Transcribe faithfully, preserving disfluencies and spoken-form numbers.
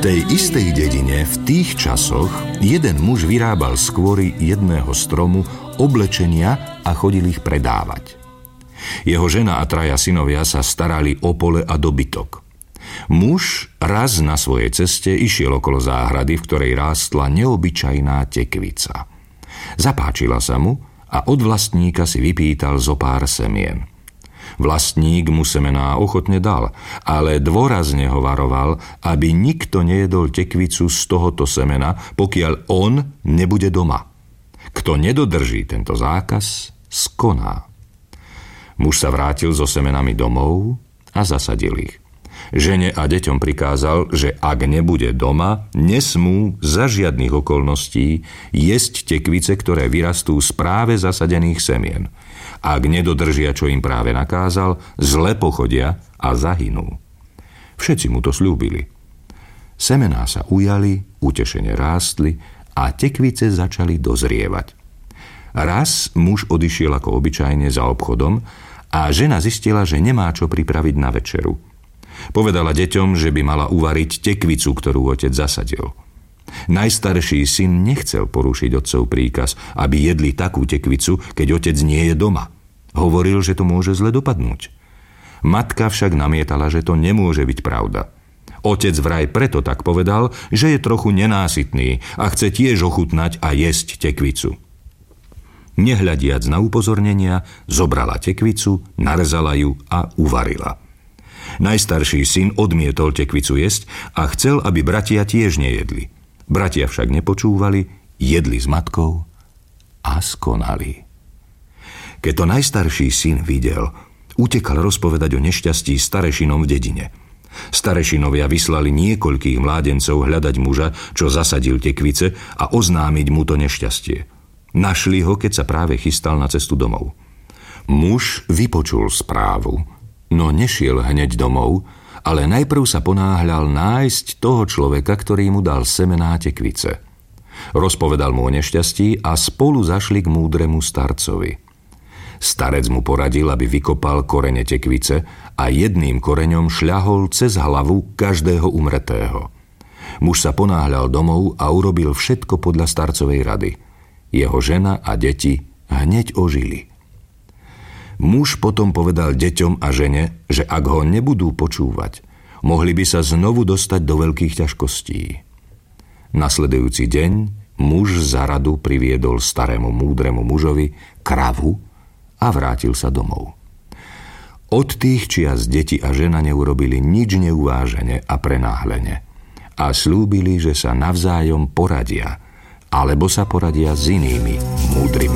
tej istej dedine v tých časoch jeden muž vyrábal z kôry jedného stromu oblečenia a chodil ich predávať. Jeho žena a traja synovia sa starali o pole a dobytok. Muž raz na svojej ceste išiel okolo záhrady, v ktorej rástla neobyčajná tekvica. Zapáčila sa mu a od vlastníka si vypýtal zo pár semien. Vlastník mu semená ochotne dal, ale dôrazne ho varoval, aby nikto nejedol tekvicu z tohoto semena, pokiaľ on nebude doma. Kto nedodrží tento zákaz, skoná. Muž sa vrátil so semenami domov a zasadil ich. Žene a deťom prikázal, že ak nebude doma, nesmú za žiadnych okolností jesť tekvice, ktoré vyrastú z práve zasadených semien. Ak nedodržia, čo im práve nakázal, zle pochodia a zahynú. Všetci mu to sľúbili. Semená sa ujali, utešene rástli a tekvice začali dozrievať. Raz muž odišiel ako obyčajne za obchodom a žena zistila, že nemá čo pripraviť na večeru. Povedala deťom, že by mala uvariť tekvicu, ktorú otec zasadil. Najstarší syn nechcel porušiť otcov príkaz, aby jedli takú tekvicu, keď otec nie je doma. Hovoril, že to môže zle dopadnúť. Matka však namietala, že to nemôže byť pravda. Otec vraj preto tak povedal, že je trochu nenásytný a chce tiež ochutnať a jesť tekvicu. Nehľadiac na upozornenia, zobrala tekvicu, narezala ju a uvarila. Najstarší syn odmietol tekvicu jesť a chcel, aby bratia tiež nejedli. Bratia však nepočúvali, jedli s matkou a skonali. Keď to najstarší syn videl, utekal rozpovedať o nešťastí starešinom v dedine. Starešinovia vyslali niekoľkých mládencov hľadať muža, čo zasadil tekvice, a oznámiť mu to nešťastie. Našli ho, keď sa práve chystal na cestu domov. Muž vypočul správu, no nešiel hneď domov, ale najprv sa ponáhľal nájsť toho človeka, ktorý mu dal semená tekvice. Rozpovedal mu o nešťastí a spolu zašli k múdremu starcovi. Starec mu poradil, aby vykopal korene tekvice a jedným koreňom šľahol cez hlavu každého umretého. Muž sa ponáhľal domov a urobil všetko podľa starcovej rady. Jeho žena a deti hneď ožili. Muž potom povedal deťom a žene, že ak ho nebudú počúvať, mohli by sa znovu dostať do veľkých ťažkostí. Nasledujúci deň muž za radu priviedol starému múdremu mužovi kravu a vrátil sa domov. Od tých čias deti a žena neurobili nič neuvážene a prenáhlene a slúbili, že sa navzájom poradia, alebo sa poradia s inými múdrymi